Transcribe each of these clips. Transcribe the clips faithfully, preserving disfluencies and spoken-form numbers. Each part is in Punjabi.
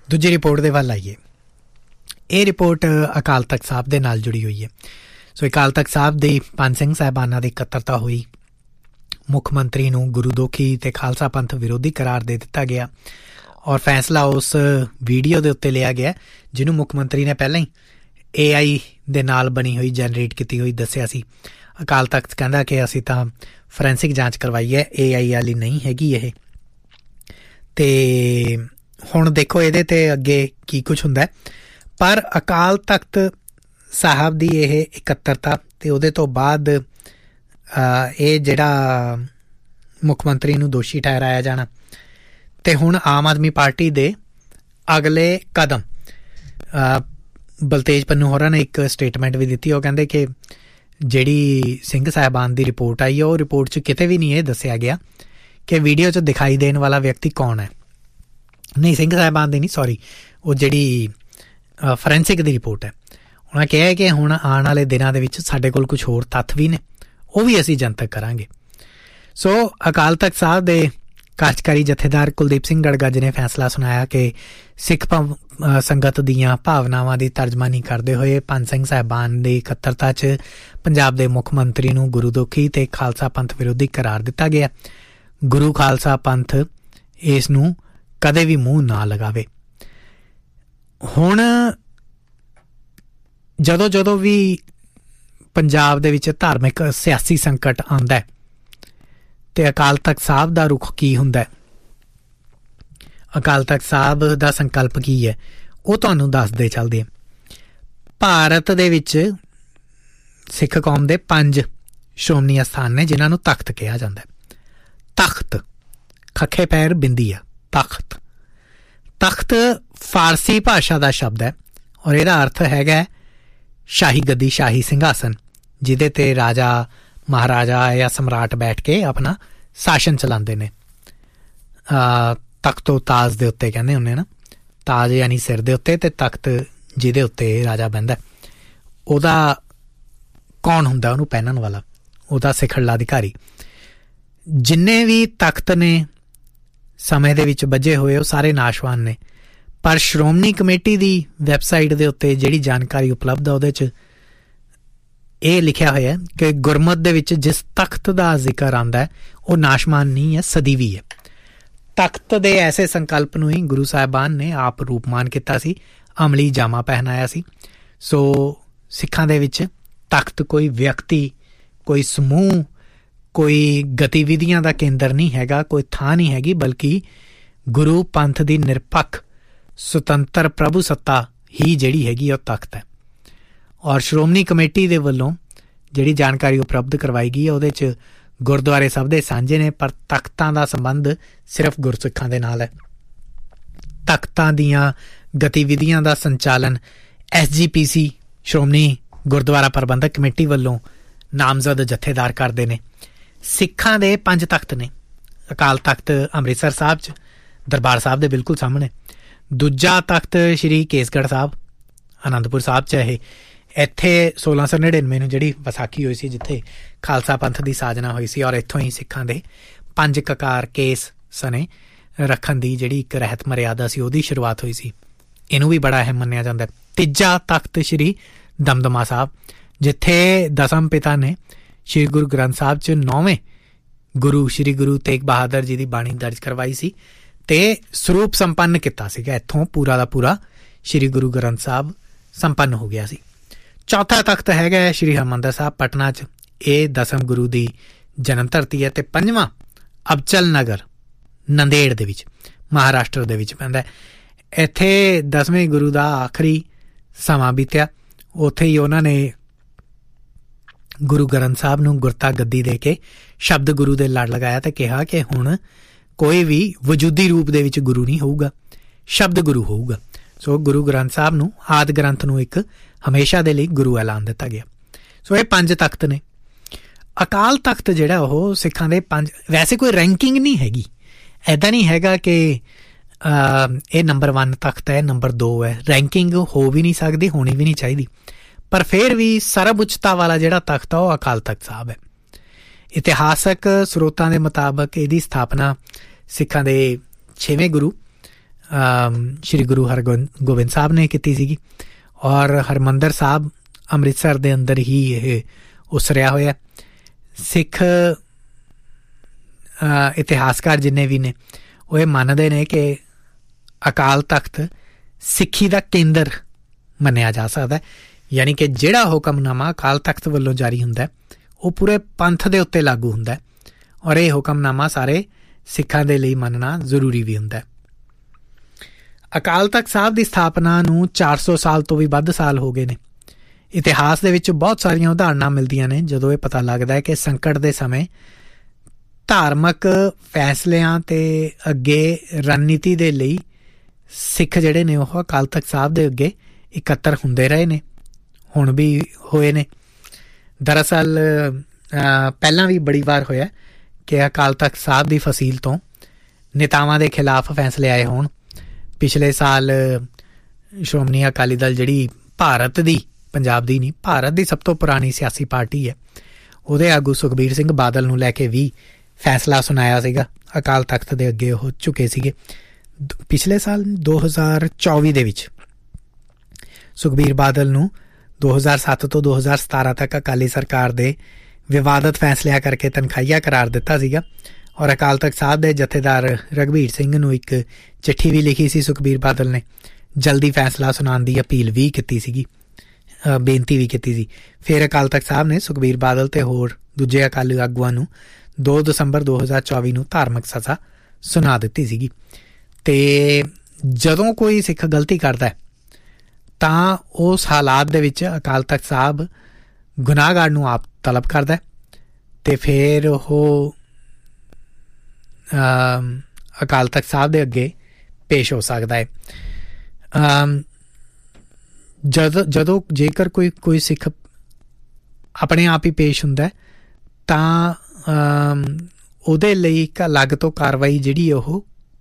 ਦੂਜੀ ਰਿਪੋਰਟ ਦੇ ਵੱਲ ਆਈਏ। ਇਹ ਰਿਪੋਰਟ ਅਕਾਲ ਤਖਤ ਸਾਹਿਬ ਦੇ ਨਾਲ ਜੁੜੀ ਹੋਈ ਹੈ। ਸੋ ਅਕਾਲ ਤਖਤ ਸਾਹਿਬ ਦੇ ਪੰਜ ਸਿੰਘ ਸਾਹਿਬਾਨਾਂ ਦੀ ਇਕੱਤਰਤਾ ਹੋਈ। ਮੁੱਖ ਮੰਤਰੀ ਨੂੰ ਗੁਰੂ ਦੋਖੀ ਅਤੇ ਖਾਲਸਾ ਪੰਥ ਵਿਰੋਧੀ ਕਰਾਰ ਦੇ ਦਿੱਤਾ ਗਿਆ ਔਰ ਫੈਸਲਾ ਉਸ ਵੀਡੀਓ ਦੇ ਉੱਤੇ ਲਿਆ ਗਿਆ ਜਿਹਨੂੰ ਮੁੱਖ ਮੰਤਰੀ ਨੇ ਪਹਿਲਾਂ ਹੀ ਏ ਆਈ ਦੇ ਨਾਲ ਬਣੀ ਹੋਈ ਜਨਰੇਟ ਕੀਤੀ ਹੋਈ ਦੱਸਿਆ ਸੀ। ਅਕਾਲ ਤਖਤ ਕਹਿੰਦਾ ਕਿ ਅਸੀਂ ਤਾਂ ਫੋਰੈਂਸਿਕ ਜਾਂਚ ਕਰਵਾਈ ਹੈ, ਏ ਆਈ ਵਾਲੀ ਨਹੀਂ ਹੈਗੀ ਇਹ। ਅਤੇ ਹੁਣ ਦੇਖੋ ਇਹਦੇ 'ਤੇ ਅੱਗੇ ਕੀ ਕੁਛ ਹੁੰਦਾ। ਪਰ ਅਕਾਲ ਤਖਤ ਸਾਹਿਬ ਦੀ ਇਹ ਇਕੱਤਰਤਾ ਅਤੇ ਉਹਦੇ ਤੋਂ ਬਾਅਦ ਇਹ ਜਿਹੜਾ ਮੁੱਖ ਮੰਤਰੀ ਨੂੰ ਦੋਸ਼ੀ ਠਹਿਰਾਇਆ ਜਾਣਾ ਅਤੇ ਹੁਣ ਆਮ ਆਦਮੀ ਪਾਰਟੀ ਦੇ ਅਗਲੇ ਕਦਮ। ਬਲਤੇਜ ਪੰਨੂ ਹੋਰਾਂ ਨੇ ਇੱਕ ਸਟੇਟਮੈਂਟ ਵੀ ਦਿੱਤੀ। ਉਹ ਕਹਿੰਦੇ ਕਿ ਜਿਹੜੀ ਸਿੰਘ ਸਾਹਿਬਾਨ ਦੀ ਰਿਪੋਰਟ ਆਈ ਹੈ ਉਹ ਰਿਪੋਰਟ 'ਚ ਕਿਤੇ ਵੀ ਨਹੀਂ ਇਹ ਦੱਸਿਆ ਗਿਆ ਕਿ ਵੀਡੀਓ 'ਚ ਦਿਖਾਈ ਦੇਣ ਵਾਲਾ ਵਿਅਕਤੀ ਕੌਣ ਹੈ। ਨਹੀਂ, ਸਿੰਘ ਸਾਹਿਬਾਨ ਦੀ ਨਹੀਂ, ਸੌਰੀ, ਉਹ ਜਿਹੜੀ ਫੋਰੈਂਸਿਕ ਦੀ ਰਿਪੋਰਟ ਹੈ। ਉਹਨਾਂ ਕਿਹਾ ਕਿ ਹੁਣ ਆਉਣ ਵਾਲੇ ਦਿਨਾਂ ਦੇ ਵਿੱਚ ਸਾਡੇ ਕੋਲ ਕੁਛ ਹੋਰ ਤੱਥ ਵੀ ਨੇ, ਉਹ ਵੀ ਅਸੀਂ ਜਨਤਕ ਕਰਾਂਗੇ। ਸੋ ਅਕਾਲ ਤਖਤ ਸਾਹਿਬ ਦੇ ਕਾਰਜਕਾਰੀ ਜਥੇਦਾਰ ਕੁਲਦੀਪ ਸਿੰਘ ਗੜਗੱਜ ਨੇ ਫੈਸਲਾ ਸੁਣਾਇਆ ਕਿ ਸਿੱਖ ਸੰਗਤ ਦੀਆਂ ਭਾਵਨਾਵਾਂ ਦੀ ਤਰਜਮਾਨੀ ਕਰਦੇ ਹੋਏ ਪੰਜ ਸਿੰਘ ਸਾਹਿਬਾਨ ਦੀ ਇਕੱਤਰਤਾ 'ਚ ਪੰਜਾਬ ਦੇ ਮੁੱਖ ਮੰਤਰੀ ਨੂੰ ਗੁਰੂ ਦੋਖੀ ਅਤੇ ਖਾਲਸਾ ਪੰਥ ਵਿਰੋਧੀ ਕਰਾਰ ਦਿੱਤਾ ਗਿਆ। ਗੁਰੂ ਖਾਲਸਾ ਪੰਥ ਇਸ ਨੂੰ ਕਦੇ ਵੀ ਮੂੰਹ ਨਾ ਲਗਾਵੇ। ਹੁਣ ਜਦੋਂ ਜਦੋਂ ਵੀ ਪੰਜਾਬ ਦੇ ਵਿੱਚ ਧਾਰਮਿਕ ਸਿਆਸੀ ਸੰਕਟ ਆਉਂਦਾ ਅਤੇ ਅਕਾਲ ਤਖਤ ਸਾਹਿਬ ਦਾ ਰੁਖ ਕੀ ਹੁੰਦਾ, ਅਕਾਲ ਤਖਤ ਸਾਹਿਬ ਦਾ ਸੰਕਲਪ ਕੀ ਹੈ, ਉਹ ਤੁਹਾਨੂੰ ਦੱਸਦੇ ਚੱਲਦੇ ਆ। ਭਾਰਤ ਦੇ ਵਿੱਚ ਸਿੱਖ ਕੌਮ ਦੇ ਪੰਜ ਸ਼੍ਰੋਮਣੀ ਅਸਥਾਨ ਨੇ ਜਿਨ੍ਹਾਂ ਨੂੰ ਤਖਤ ਕਿਹਾ ਜਾਂਦਾ। ਤਖਤ ਖੱਖੇ ਪੈਰ ਬਿੰਦੀ ਆ, ਤਖਤ। ਤਖਤ ਫਾਰਸੀ ਭਾਸ਼ਾ ਦਾ ਸ਼ਬਦ ਹੈ ਔਰ ਇਹਦਾ ਅਰਥ ਹੈਗਾ ਸ਼ਾਹੀ ਗੱਦੀ, ਸ਼ਾਹੀ ਸਿੰਘਾਸਨ, ਜਿਹਦੇ 'ਤੇ ਰਾਜਾ ਮਹਾਰਾਜਾ ਜਾਂ ਸਮਰਾਟ ਬੈਠ ਕੇ ਆਪਣਾ ਸ਼ਾਸਨ ਚਲਾਉਂਦੇ ਨੇ। ਤਖਤੋ ਤਾਜ ਦੇ ਉੱਤੇ ਕਹਿੰਦੇ ਹੁੰਦੇ ਨਾ, ਤਾਜ ਯਾਨੀ ਸਿਰ ਦੇ ਉੱਤੇ, ਅਤੇ ਤਖਤ ਜਿਹਦੇ ਉੱਤੇ ਰਾਜਾ ਬਹਿੰਦਾ। ਉਹਦਾ ਕੌਣ ਹੁੰਦਾ ਉਹਨੂੰ ਪਹਿਨਣ ਵਾਲਾ, ਉਹਦਾ ਸਿਖਰਲਾ ਅਧਿਕਾਰੀ। ਜਿੰਨੇ ਵੀ ਤਖਤ ਨੇ ਸਮੇਂ ਦੇ ਵਿੱਚ ਬੱਝੇ ਹੋਏ ਉਹ ਸਾਰੇ ਨਾਸ਼ਵਾਨ ਨੇ। ਪਰ ਸ਼੍ਰੋਮਣੀ ਕਮੇਟੀ ਦੀ ਵੈਬਸਾਈਟ ਦੇ ਉੱਤੇ ਜਿਹੜੀ ਜਾਣਕਾਰੀ ਉਪਲਬਧ ਆ ਉਹਦੇ 'ਚ ਇਹ ਲਿਖਿਆ ਹੋਇਆ ਕਿ ਗੁਰਮਤ ਦੇ ਵਿੱਚ ਜਿਸ ਤਖਤ ਦਾ ਜ਼ਿਕਰ ਆਉਂਦਾ ਹੈ ਉਹ ਨਾਸ਼ਮਾਨ ਨਹੀਂ ਹੈ, ਸਦੀਵੀ ਹੈ। ਤਖਤ ਦੇ ਐਸੇ ਸੰਕਲਪ ਨੂੰ ਹੀ ਗੁਰੂ ਸਾਹਿਬਾਨ ਨੇ ਆਪ ਰੂਪਮਾਨ ਕੀਤਾ ਸੀ, ਅਮਲੀ ਜਾਮਾ ਪਹਿਨਾਇਆ ਸੀ। ਸੋ ਸਿੱਖਾਂ ਦੇ ਵਿੱਚ ਤਖਤ ਕੋਈ ਵਿਅਕਤੀ, ਕੋਈ ਸਮੂਹ, ਕੋਈ ਗਤੀਵਿਧੀਆਂ ਦਾ ਕੇਂਦਰ ਨਹੀਂ ਹੈਗਾ, ਕੋਈ ਥਾਂ ਨਹੀਂ ਹੈਗੀ, ਬਲਕਿ ਗੁਰੂ ਪੰਥ ਦੀ ਨਿਰਪੱਖ ਸੁਤੰਤਰ ਪ੍ਰਭੂ ਸੱਤਾ ਹੀ ਜਿਹੜੀ ਹੈਗੀ ਉਹ ਤਖਤ ਹੈ। ਔਰ ਸ਼੍ਰੋਮਣੀ ਕਮੇਟੀ ਦੇ ਵੱਲੋਂ ਜਿਹੜੀ ਜਾਣਕਾਰੀ ਉਪਲਬਧ ਕਰਵਾਈ ਗਈ ਹੈ ਉਹਦੇ 'ਚ ਗੁਰਦੁਆਰੇ ਸਭ ਦੇ ਸਾਂਝੇ ਨੇ, ਪਰ ਤਖਤਾਂ ਦਾ ਸੰਬੰਧ ਸਿਰਫ ਗੁਰਸਿੱਖਾਂ ਦੇ ਨਾਲ ਹੈ। ਤਖਤਾਂ ਦੀਆਂ ਗਤੀਵਿਧੀਆਂ ਦਾ ਸੰਚਾਲਨ ਐਸ ਜੀ ਪੀ ਸੀ ਸ਼੍ਰੋਮਣੀ ਗੁਰਦੁਆਰਾ ਪ੍ਰਬੰਧਕ ਕਮੇਟੀ ਵੱਲੋਂ ਨਾਮਜ਼ਦ ਜਥੇਦਾਰ ਕਰਦੇ ਨੇ। ਸਿੱਖਾਂ ਦੇ ਪੰਜ ਤਖਤ ਨੇ। ਅਕਾਲ ਤਖਤ ਅੰਮ੍ਰਿਤਸਰ ਸਾਹਿਬ 'ਚ, ਦਰਬਾਰ ਸਾਹਿਬ ਦੇ ਬਿਲਕੁਲ ਸਾਹਮਣੇ। ਦੂਜਾ ਤਖਤ ਸ਼੍ਰੀ ਕੇਸਗੜ੍ਹ ਸਾਹਿਬ ਅਨੰਦਪੁਰ ਸਾਹਿਬ 'ਚ ਇਹ। ਇੱਥੇ ਸੋਲਾਂ ਸੌ ਨੜਿਨਵੇਂ ਨੂੰ ਜਿਹੜੀ ਵਿਸਾਖੀ ਹੋਈ ਸੀ, ਜਿੱਥੇ ਖਾਲਸਾ ਪੰਥ ਦੀ ਸਾਜਨਾ ਹੋਈ ਸੀ, ਔਰ ਇੱਥੋਂ ਹੀ ਸਿੱਖਾਂ ਦੇ ਪੰਜ ਕਕਾਰ ਕੇਸ ਸਨੇ ਰੱਖਣ ਦੀ ਜਿਹੜੀ ਇੱਕ ਰਹਿਤ ਮਰਿਆਦਾ ਸੀ ਉਹਦੀ ਸ਼ੁਰੂਆਤ ਹੋਈ ਸੀ। ਇਹਨੂੰ ਵੀ ਬੜਾ ਅਹਿਮ ਮੰਨਿਆ ਜਾਂਦਾ। ਤੀਜਾ ਤਖਤ ਸ਼੍ਰੀ ਦਮਦਮਾ ਸਾਹਿਬ, ਜਿੱਥੇ ਦਸਮ ਪਿਤਾ ਨੇ ਸ਼੍ਰੀ ਗੁਰੂ ਗ੍ਰੰਥ ਸਾਹਿਬ 'ਚ ਨੌਵੇਂ ਗੁਰੂ ਸ਼੍ਰੀ ਗੁਰੂ ਤੇਗ ਬਹਾਦਰ ਜੀ ਦੀ ਬਾਣੀ ਦਰਜ ਕਰਵਾਈ ਸੀ ਅਤੇ ਸਰੂਪ ਸੰਪੰਨ ਕੀਤਾ ਸੀਗਾ। ਇੱਥੋਂ ਪੂਰਾ ਦਾ ਪੂਰਾ ਸ਼੍ਰੀ ਗੁਰੂ ਗ੍ਰੰਥ ਸਾਹਿਬ ਸੰਪੰਨ ਹੋ ਗਿਆ ਸੀ। ਚੌਥਾ ਤਖਤ ਹੈਗਾ ਸ਼੍ਰੀ ਹਰਿਮੰਦਰ ਸਾਹਿਬ ਪਟਨਾ 'ਚ। ਇਹ ਦਸਮ ਗੁਰੂ ਦੀ ਜਨਮ ਧਰਤੀ ਹੈ। ਅਤੇ ਪੰਜਵਾਂ ਅਬਚਲ ਨਗਰ ਨੰਦੇੜ ਦੇ ਵਿੱਚ, ਮਹਾਰਾਸ਼ਟਰ ਦੇ ਵਿੱਚ ਪੈਂਦਾ। ਇੱਥੇ ਦਸਵੇਂ ਗੁਰੂ ਦਾ ਆਖਰੀ ਸਮਾਂ ਬੀਤਿਆ। ਉੱਥੇ ਹੀ ਉਹਨਾਂ ਨੇ ਗੁਰੂ ਗ੍ਰੰਥ ਸਾਹਿਬ ਨੂੰ ਗੁਰਤਾ ਗੱਦੀ ਦੇ ਕੇ ਸ਼ਬਦ ਗੁਰੂ ਦੇ ਲੜ ਲਗਾਇਆ ਅਤੇ ਕਿਹਾ ਕਿ ਹੁਣ ਕੋਈ ਵੀ ਵਜੂਦੀ ਰੂਪ ਦੇ ਵਿੱਚ ਗੁਰੂ ਨਹੀਂ ਹੋਊਗਾ, ਸ਼ਬਦ ਗੁਰੂ ਹੋਊਗਾ। ਸੋ ਗੁਰੂ ਗ੍ਰੰਥ ਸਾਹਿਬ ਨੂੰ, ਆਦਿ ਗ੍ਰੰਥ ਨੂੰ ਇੱਕ ਹਮੇਸ਼ਾ ਦੇ ਲਈ ਗੁਰੂ ਐਲਾਨ ਦਿੱਤਾ ਗਿਆ। ਸੋ ਇਹ ਪੰਜ ਤਖਤ ਨੇ। ਅਕਾਲ ਤਖਤ ਜਿਹੜਾ ਉਹ ਸਿੱਖਾਂ ਦੇ ਪੰਜ, ਵੈਸੇ ਕੋਈ ਰੈਂਕਿੰਗ ਨਹੀਂ ਹੈਗੀ। ਇੱਦਾਂ ਨਹੀਂ ਹੈਗਾ ਕਿ ਇਹ ਨੰਬਰ ਵਨ ਤਖਤ ਹੈ, ਨੰਬਰ ਦੋ ਹੈ। ਰੈਂਕਿੰਗ ਹੋ ਵੀ ਨਹੀਂ ਸਕਦੀ, ਹੋਣੀ ਵੀ ਨਹੀਂ ਚਾਹੀਦੀ। ਪਰ ਫਿਰ ਵੀ ਸਰਬ ਉੱਚਤਾ ਵਾਲਾ ਜਿਹੜਾ ਤਖਤ ਆ ਉਹ ਅਕਾਲ ਤਖਤ ਸਾਹਿਬ ਹੈ। ਇਤਿਹਾਸਕ ਸਰੋਤਾਂ ਦੇ ਮੁਤਾਬਕ ਇਹਦੀ ਸਥਾਪਨਾ ਸਿੱਖਾਂ ਦੇ ਛੇਵੇਂ ਗੁਰੂ ਸ਼੍ਰੀ ਗੁਰੂ ਹਰਗੋਬਿੰਦ ਸਾਹਿਬ ਨੇ ਕੀਤੀ ਸੀਗੀ। ਔਰ ਹਰਿਮੰਦਰ ਸਾਹਿਬ ਅੰਮ੍ਰਿਤਸਰ ਦੇ ਅੰਦਰ ਹੀ ਇਹ ਉਸਰਿਆ ਹੋਇਆ। ਸਿੱਖ ਇਤਿਹਾਸਕਾਰ ਜਿੰਨੇ ਵੀ ਨੇ ਉਹ ਇਹ ਮੰਨਦੇ ਨੇ ਕਿ ਅਕਾਲ ਤਖਤ ਸਿੱਖੀ ਦਾ ਕੇਂਦਰ ਮੰਨਿਆ ਜਾ ਸਕਦਾ। ਯਾਨੀ ਕਿ ਜਿਹੜਾ ਹੁਕਮਨਾਮਾ ਅਕਾਲ ਤਖਤ ਵੱਲੋਂ ਜਾਰੀ ਹੁੰਦਾ ਉਹ ਪੂਰੇ ਪੰਥ ਦੇ ਉੱਤੇ ਲਾਗੂ ਹੁੰਦਾ ਔਰ ਇਹ ਹੁਕਮਨਾਮਾ ਸਾਰੇ ਸਿੱਖਾਂ ਦੇ ਲਈ ਮੰਨਣਾ ਜ਼ਰੂਰੀ ਵੀ ਹੁੰਦਾ। ਅਕਾਲ ਤਖਤ ਸਾਹਿਬ ਦੀ ਸਥਾਪਨਾ ਨੂੰ ਚਾਰ ਸੌ ਸਾਲ ਤੋਂ ਵੀ ਵੱਧ ਸਾਲ ਹੋ ਗਏ ਨੇ। ਇਤਿਹਾਸ ਦੇ ਵਿੱਚ ਬਹੁਤ ਸਾਰੀਆਂ ਉਦਾਹਰਨਾਂ ਮਿਲਦੀਆਂ ਨੇ ਜਦੋਂ ਇਹ ਪਤਾ ਲੱਗਦਾ ਹੈ ਕਿ ਸੰਕਟ ਦੇ ਸਮੇਂ ਧਾਰਮਿਕ ਫੈਸਲਿਆਂ ਤੇ ਅੱਗੇ ਰਣਨੀਤੀ ਦੇ ਲਈ ਸਿੱਖ ਜਿਹੜੇ ਨੇ ਉਹ ਅਕਾਲ ਤਖਤ ਸਾਹਿਬ ਦੇ ਅੱਗੇ ਇਕੱਤਰ ਹੁੰਦੇ ਰਹੇ ਨੇ, ਹੁਣ ਵੀ ਹੋਏ ਨੇ। ਦਰਅਸਲ ਪਹਿਲਾਂ ਵੀ ਬੜੀ ਵਾਰ ਹੋਇਆ ਕਿ ਅਕਾਲ ਤਖਤ ਸਾਹਿਬ ਦੀ ਫਸੀਲ ਤੋਂ ਨੇਤਾਵਾਂ ਦੇ ਖਿਲਾਫ ਫੈਸਲੇ ਆਏ ਹੋਣ। ਪਿਛਲੇ ਸਾਲ ਸ਼੍ਰੋਮਣੀ ਅਕਾਲੀ ਦਲ ਜਿਹੜੀ ਭਾਰਤ ਦੀ, ਪੰਜਾਬ ਦੀ ਨਹੀਂ, ਭਾਰਤ ਦੀ ਸਭ ਤੋਂ ਪੁਰਾਣੀ ਸਿਆਸੀ ਪਾਰਟੀ ਹੈ, ਉਹਦੇ ਆਗੂ ਸੁਖਬੀਰ ਸਿੰਘ ਬਾਦਲ ਨੂੰ ਲੈ ਕੇ ਵੀ ਫੈਸਲਾ ਸੁਣਾਇਆ ਸੀਗਾ। ਅਕਾਲ ਤਖਤ ਦੇ ਅੱਗੇ ਉਹ ਝੁਕੇ ਸੀਗੇ। ਪਿਛਲੇ ਸਾਲ ਦੋ ਹਜ਼ਾਰ ਚੌਵੀ ਦੇ ਵਿੱਚ ਸੁਖਬੀਰ ਬਾਦਲ ਨੂੰ ਦੋ ਹਜ਼ਾਰ ਸੱਤ ਤੋਂ ਦੋ ਹਜ਼ਾਰ ਸਤਾਰਾਂ ਤੱਕ ਅਕਾਲੀ ਸਰਕਾਰ ਦੇ ਵਿਵਾਦਤ ਫੈਸਲਿਆਂ ਕਰਕੇ ਤਨਖਾਹੀਆ ਕਰਾਰ ਦਿੱਤਾ ਸੀਗਾ ਔਰ ਅਕਾਲ ਤਖਤ ਸਾਹਿਬ ਦੇ ਜਥੇਦਾਰ ਰਘਬੀਰ ਸਿੰਘ ਨੂੰ ਇੱਕ ਚਿੱਠੀ ਵੀ ਲਿਖੀ ਸੀ ਸੁਖਬੀਰ ਬਾਦਲ ਨੇ। ਜਲਦੀ ਫੈਸਲਾ ਸੁਣਾਉਣ ਦੀ ਅਪੀਲ ਵੀ ਕੀਤੀ ਸੀਗੀ, ਬੇਨਤੀ ਵੀ ਕੀਤੀ ਸੀ। ਫਿਰ ਅਕਾਲ ਤਖਤ ਸਾਹਿਬ ਨੇ ਸੁਖਬੀਰ ਬਾਦਲ ਤੇ ਹੋਰ ਦੂਜੇ ਅਕਾਲੀ ਆਗੂਆਂ ਨੂੰ ਦੋ ਦਸੰਬਰ ਦੋ ਹਜ਼ਾਰ ਚੌਵੀ ਨੂੰ ਧਾਰਮਿਕ ਸਜ਼ਾ ਸੁਣਾ ਦਿੱਤੀ ਸੀਗੀ। ਤੇ ਜਦੋਂ ਕੋਈ ਸਿੱਖ ਗਲਤੀ ਕਰਦਾ ਤਾਂ ਉਸ ਹਾਲਾਤ ਦੇ ਵਿੱਚ ਅਕਾਲ ਤਖਤ ਸਾਹਿਬ ਗੁਨਾਹਗਾਰ ਨੂੰ ਆਪ ਤਲਬ ਕਰਦਾ ਤੇ ਫਿਰ ਉਹ ਅਕਾਲ ਤਖਤ ਸਾਹਿਬ ਦੇ ਅੱਗੇ ਪੇਸ਼ ਹੋ ਸਕਦਾ ਹੈ। ਜਦ ਜਦੋਂ ਜੇਕਰ ਕੋਈ ਕੋਈ ਸਿੱਖ ਆਪਣੇ ਆਪ ਹੀ ਪੇਸ਼ ਹੁੰਦਾ ਤਾਂ ਉਹਦੇ ਲਈ ਇੱਕ ਅਲੱਗ ਤੋਂ ਕਾਰਵਾਈ ਜਿਹੜੀ ਉਹ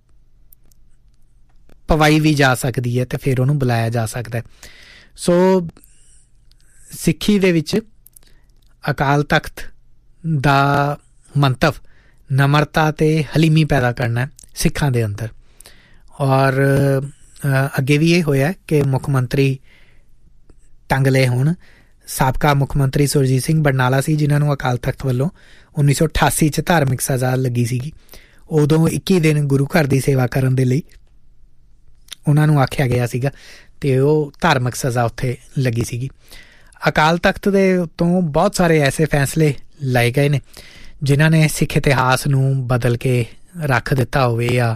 ਪਵਾਈ ਵੀ ਜਾ ਸਕਦੀ ਹੈ ਤੇ ਫਿਰ ਉਹਨੂੰ ਬੁਲਾਇਆ ਜਾ ਸਕਦਾ। ਸੋ ਸਿੱਖੀ ਦੇ ਵਿੱਚ ਅਕਾਲ ਤਖਤ ਦਾ ਮੰਤਵ ਨਮਰਤਾ ਤੇ ਹਲੀਮੀ ਪੈਦਾ ਕਰਨਾ ਸਿੱਖਾਂ ਦੇ ਅੰਦਰ। ਔਰ ਅੱਗੇ ਵੀ ਇਹ ਹੋਇਆ ਕਿ ਮੁੱਖ ਮੰਤਰੀ ਟੰਗ ਲਏ ਹੋਣ। ਸਾਬਕਾ ਮੁੱਖ ਮੰਤਰੀ ਸੁਰਜੀਤ ਸਿੰਘ ਬਰਨਾਲਾ ਸੀ ਜਿਨ੍ਹਾਂ ਨੂੰ ਅਕਾਲ ਤਖਤ ਵੱਲੋਂ ਉੱਨੀ ਸੌ ਅਠਾਸੀ 'ਚ ਧਾਰਮਿਕ ਸਜ਼ਾ ਲੱਗੀ ਸੀਗੀ। ਉਦੋਂ ਇੱਕੀ ਦਿਨ ਗੁਰੂ ਘਰ ਦੀ ਸੇਵਾ ਕਰਨ ਦੇ ਲਈ ਉਹਨਾਂ ਨੂੰ ਆਖਿਆ ਗਿਆ ਸੀਗਾ ਤੇ ਉਹ ਧਾਰਮਿਕ ਸਜ਼ਾ ਉੱਥੇ ਲੱਗੀ ਸੀਗੀ। ਅਕਾਲ ਤਖਤ ਦੇ ਉੱਤੋਂ ਬਹੁਤ ਸਾਰੇ ਐਸੇ ਫੈਸਲੇ ਲਏ ਗਏ ਨੇ ਜਿਨ੍ਹਾਂ ਨੇ ਸਿੱਖ ਇਤਿਹਾਸ ਨੂੰ ਬਦਲ ਕੇ ਰੱਖ ਦਿੱਤਾ ਹੋਵੇ ਜਾਂ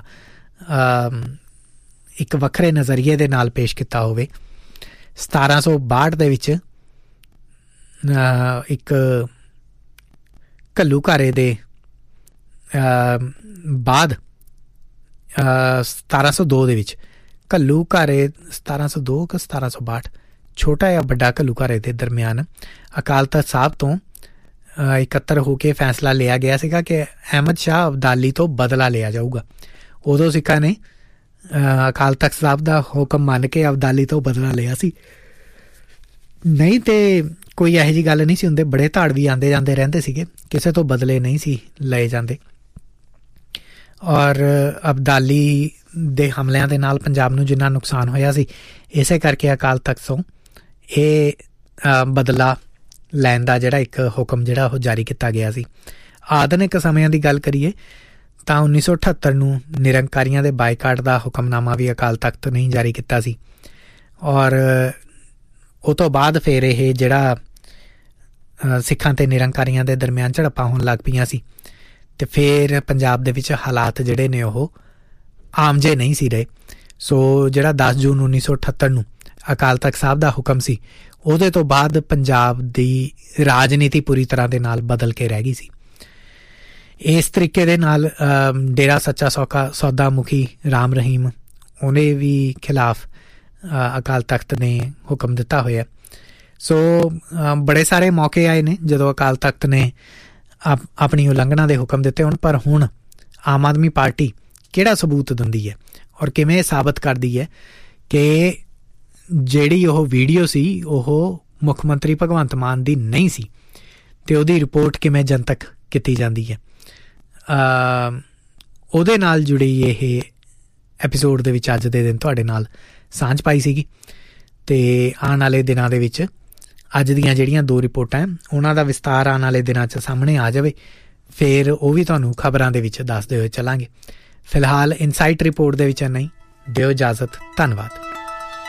ਇੱਕ ਵੱਖਰੇ ਨਜ਼ਰੀਏ ਦੇ ਨਾਲ ਪੇਸ਼ ਕੀਤਾ ਹੋਵੇ। ਸਤਾਰਾਂ ਸੌ ਬਾਹਠ ਦੇ ਵਿੱਚ ਇੱਕ ਘੱਲੂਘਾਰੇ ਦੇ ਬਾਅਦ ਸਤਾਰਾਂ ਸੌ ਦੋ ਦੇ ਵਿੱਚ ਘੱਲੂਘਾਰੇ ਸਤਾਰਾਂ ਸੌ ਦੋ ਕਿ ਸਤਾਰਾਂ ਸੌ ਬਾਹਠ ਛੋਟਾ ਜਾਂ ਵੱਡਾ ਘੱਲੂਘਾਰੇ ਦੇ ਦਰਮਿਆਨ ਅਕਾਲ ਤਖਤ ਸਾਹਿਬ ਤੋਂ ਇਕੱਤਰ ਹੋ ਕੇ ਫੈਸਲਾ ਲਿਆ ਗਿਆ ਸੀਗਾ ਕਿ ਅਹਿਮਦ ਸ਼ਾਹ ਅਬਦਾਲੀ ਤੋਂ ਬਦਲਾ ਲਿਆ ਜਾਊਗਾ। ਉਦੋਂ ਸਿੱਖਾਂ ਨੇ ਅਕਾਲ ਤਖਤ ਸਾਹਿਬ ਦਾ ਹੁਕਮ ਮੰਨ ਕੇ ਅਬਦਾਲੀ ਤੋਂ ਬਦਲਾ ਲਿਆ ਸੀ। ਨਹੀਂ ਤੇ ਕੋਈ ਇਹੋ ਜਿਹੀ ਗੱਲ ਨਹੀਂ ਸੀ ਹੁੰਦੇ। ਬੜੇ ਧਾੜਵੀ ਆਉਂਦੇ ਜਾਂਦੇ ਰਹਿੰਦੇ ਸੀਗੇ, ਕਿਸੇ ਤੋਂ ਬਦਲੇ ਨਹੀਂ ਸੀ ਲਏ ਜਾਂਦੇ। ਔਰ ਅਬਦਾਲੀ ਦੇ ਹਮਲਿਆਂ ਦੇ ਨਾਲ ਪੰਜਾਬ ਨੂੰ ਜਿੰਨਾ ਨੁਕਸਾਨ ਹੋਇਆ ਸੀ ਇਸੇ ਕਰਕੇ ਅਕਾਲ ਤਖਤ ਤੋਂ ਇਹ ਬਦਲਾ ਲੈਣ ਦਾ ਜਿਹੜਾ ਇੱਕ ਹੁਕਮ ਜਿਹੜਾ ਉਹ ਜਾਰੀ ਕੀਤਾ ਗਿਆ ਸੀ। ਆਧੁਨਿਕ ਸਮਿਆਂ ਦੀ ਗੱਲ ਕਰੀਏ ਤਾਂ ਉੱਨੀ ਸੌ ਅਠੱਤਰ ਨੂੰ ਨਿਰੰਕਾਰੀਆਂ ਦੇ ਬਾਈਕਾਟ ਦਾ ਹੁਕਮਨਾਮਾ ਵੀ ਅਕਾਲ ਤਖਤ ਨੇ ਜਾਰੀ ਕੀਤਾ ਸੀ। ਔਰ ਉਹ ਤੋਂ ਬਾਅਦ ਫਿਰ ਇਹ ਜਿਹੜਾ ਸਿੱਖਾਂ ਤੇ ਨਿਰੰਕਾਰੀਆਂ ਦੇ ਦਰਮਿਆਨ ਝੜਪਾਂ ਹੋਣ ਲੱਗ ਪਈਆਂ ਸੀ ਤੇ ਫਿਰ ਪੰਜਾਬ ਦੇ ਵਿੱਚ ਹਾਲਾਤ ਜਿਹੜੇ ਨੇ ਉਹ ਆਮ ਜਿਹੇ ਨਹੀਂ ਸੀ ਰਹੇ। ਸੋ ਜਿਹੜਾ ਦਸ ਜੂਨ ਉੱਨੀ ਸੌ ਅਠੱਤਰ ਨੂੰ ਅਕਾਲ ਤਖਤ ਸਾਹਿਬ ਦਾ ਹੁਕਮ ਸੀ ਉਹਦੇ ਤੋਂ ਬਾਅਦ ਪੰਜਾਬ ਦੀ ਰਾਜਨੀਤੀ ਪੂਰੀ ਤਰ੍ਹਾਂ ਦੇ ਨਾਲ ਬਦਲ ਕੇ ਰਹਿ ਗਈ ਸੀ। ਇਸ ਤਰੀਕੇ ਦੇ ਨਾਲ ਡੇਰਾ ਸੱਚਾ ਸੌਕਾ ਸੌਦਾ ਮੁਖੀ ਰਾਮ ਰਹੀਮ ਉਹਨੇ ਵੀ ਖਿਲਾਫ ਅਕਾਲ ਤਖਤ ਨੇ ਹੁਕਮ ਦਿੱਤਾ ਹੋਇਆ। ਸੋ ਬੜੇ ਸਾਰੇ ਮੌਕੇ ਆਏ ਨੇ ਜਦੋਂ ਅਕਾਲ ਤਖਤ ਨੇ ਆਪ ਆਪਣੀ ਉਲੰਘਣਾ ਦੇ ਹੁਕਮ ਦਿੱਤੇ ਹੋਣ, ਪਰ ਹੁਣ ਆਮ ਆਦਮੀ ਪਾਰਟੀ ਕਿਹੜਾ ਸਬੂਤ ਦਿੰਦੀ ਹੈ ਔਰ ਕਿਵੇਂ ਸਾਬਤ ਕਰਦੀ ਹੈ ਕਿ ਜਿਹੜੀ ਉਹ ਵੀਡੀਓ ਸੀ ਉਹ ਮੁੱਖ ਮੰਤਰੀ ਭਗਵੰਤ ਮਾਨ ਦੀ ਨਹੀਂ ਸੀ ਤੇ ਉਹਦੀ ਰਿਪੋਰਟ ਕਿਵੇਂ ਜਨਤਕ ਕੀਤੀ ਜਾਂਦੀ ਹੈ। ਉਹਦੇ ਨਾਲ ਜੁੜੀ ਇਹ ਐਪੀਸੋਡ ਦੇ ਵਿੱਚ ਅੱਜ ਦੇ ਦਿਨ ਤੁਹਾਡੇ ਨਾਲ ਸਾਂਝ ਪਾਈ ਸੀਗੀ। ਅਤੇ ਆਉਣ ਵਾਲੇ ਦਿਨਾਂ ਦੇ ਵਿੱਚ ਅੱਜ ਦੀਆਂ ਜਿਹੜੀਆਂ ਦੋ ਰਿਪੋਰਟਾਂ ਉਹਨਾਂ ਦਾ ਵਿਸਤਾਰ ਆਉਣ ਵਾਲੇ ਦਿਨਾਂ 'ਚ ਸਾਹਮਣੇ ਆ ਜਾਵੇ, ਫਿਰ ਉਹ ਵੀ ਤੁਹਾਨੂੰ ਖਬਰਾਂ ਦੇ ਵਿੱਚ ਦੱਸਦੇ ਹੋਏ ਚੱਲਾਂਗੇ। ਫਿਲਹਾਲ ਇਨਸਾਈਟ ਰਿਪੋਰਟ ਦੇ ਵਿੱਚ ਇੰਨਾ ਹੀ। ਦਿਓ ਇਜਾਜ਼ਤ। ਧੰਨਵਾਦ।